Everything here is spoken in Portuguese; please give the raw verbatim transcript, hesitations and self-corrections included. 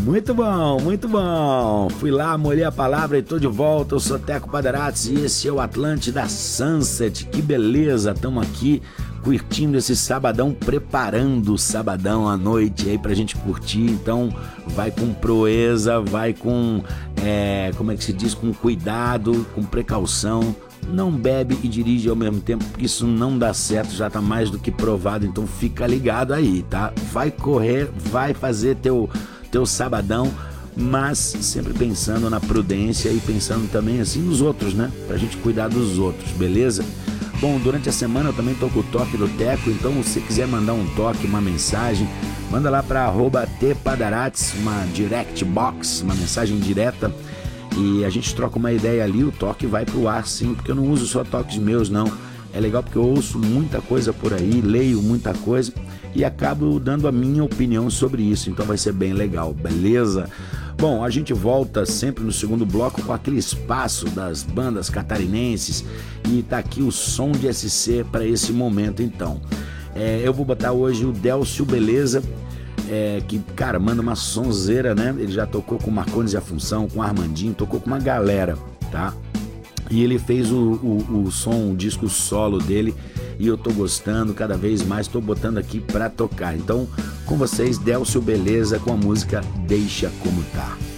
Muito bom, muito bom. Fui lá, molhei a palavra e tô de volta. Eu sou Teco Padarates e esse é o Atlântida Sunset. Que beleza, estamos aqui curtindo esse sabadão, preparando o sabadão à noite aí pra gente curtir. Então vai com proeza, vai com, é, como é que se diz, com cuidado, com precaução. Não bebe e dirige ao mesmo tempo, porque isso não dá certo, já tá mais do que provado. Então fica ligado aí, tá? Vai correr, vai fazer teu, teu sabadão, mas sempre pensando na prudência e pensando também assim nos outros, né? Pra gente cuidar dos outros, beleza? Bom, durante a semana eu também tô com o toque do Teco, então se você quiser mandar um toque, uma mensagem, manda lá pra arroba tpadarates, uma direct box, uma mensagem direta, e a gente troca uma ideia ali. O toque vai pro ar sim, porque eu não uso só toques meus não, é legal porque eu ouço muita coisa por aí, leio muita coisa e acabo dando a minha opinião sobre isso, então vai ser bem legal, beleza? Bom, a gente volta sempre no segundo bloco com aquele espaço das bandas catarinenses e tá aqui o som de S C para esse momento então. É, eu vou botar hoje o Délcio Beleza, é, que, cara, manda uma sonzeira, né? Ele já tocou com Marcones e a Função, com Armandinho, tocou com uma galera, tá? E ele fez o, o, o som, o disco solo dele e eu tô gostando cada vez mais, tô botando aqui pra tocar. Então, com vocês, Délcio Beleza com a música Deixa Como Tá.